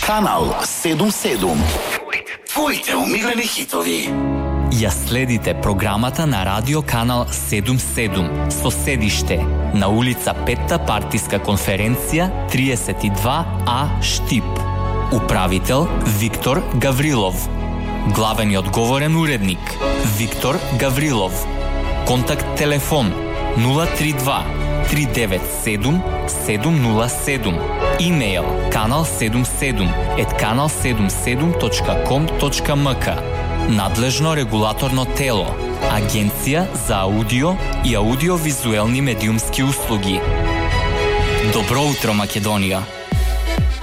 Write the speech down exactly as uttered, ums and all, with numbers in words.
Канал седум седум. Твоите омилени хитови. Ја следите програмата на радио Канал седум седум со седиште на улица Петта партиска конференција триесет и два А Штип. Управител Виктор Гаврилов. Главен и одговорен уредник Виктор Гаврилов. Контакт телефон нула три два три девет седум седум нула седум. Имејл канал седум седум ет канал седум седум точка ком точка ем ка. Надлежно регулаторно тело Агенција за аудио и аудиовизуелни медиумски услуги. Добро утро, Македонија!